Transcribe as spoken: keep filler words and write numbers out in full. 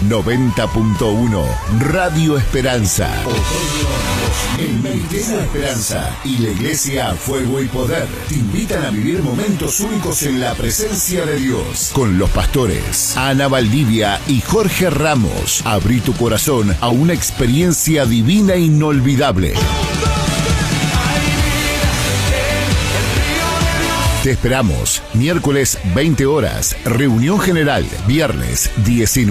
noventa punto uno Radio Esperanza. El Ministerio Esperanza y la Iglesia Fuego y Poder te invitan a vivir momentos únicos en la presencia de Dios con los pastores Ana Valdivia y Jorge Ramos. Abrí tu corazón a una experiencia divina e inolvidable. Te esperamos miércoles veinte horas, reunión general, viernes diecinueve.